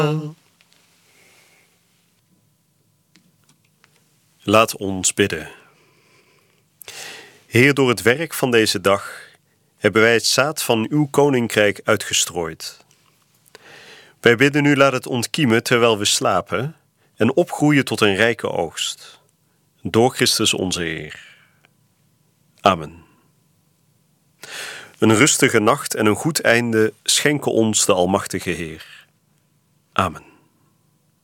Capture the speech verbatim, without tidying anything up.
Laat ons bidden. Heer, door het werk van deze dag hebben wij het zaad van uw koninkrijk uitgestrooid. Wij bidden u, laat het ontkiemen terwijl we slapen en opgroeien tot een rijke oogst. Door Christus onze Heer. Amen. Een rustige nacht en een goed einde schenken ons de Almachtige Heer. Amen.